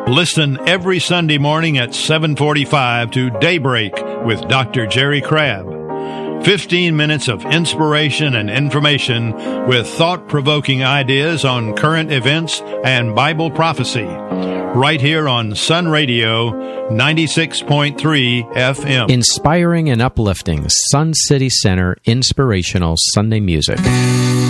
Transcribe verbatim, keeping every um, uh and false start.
Listen every Sunday morning at seven forty-five to Daybreak with Doctor Jerry Crabb. fifteen minutes of inspiration and information with thought-provoking ideas on current events and Bible prophecy. Right here on Sun Radio ninety-six point three F M. Inspiring and uplifting Sun City Center inspirational Sunday music.